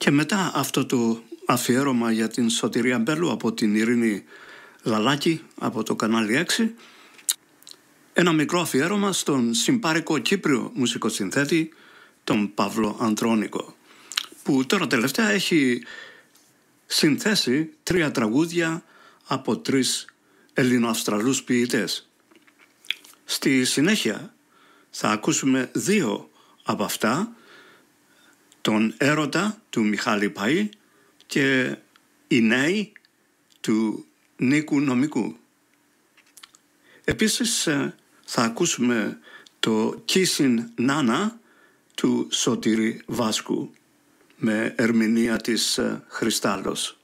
Και μετά αυτό το αφιέρωμα για την Σωτηρία Μπέλου από την Ειρήνη Λαλάκη από το κανάλι 6, ένα μικρό αφιέρωμα στον συμπάρικο Κύπριο μουσικοσυνθέτη τον Παύλο Αντρώνικο, που τώρα τελευταία έχει συνθέσει 3 τραγούδια από 3 Ελληνοαυστραλούς ποιητές. Στη συνέχεια θα ακούσουμε 2 από αυτά, τον Έρωτα του Μιχάλη Παΐ και οι Νέοι του Νίκου Νομικού. Επίσης θα ακούσουμε το Κίσιν Νάνα του Σωτήρη Βάσκου με ερμηνεία της Χριστάλλος.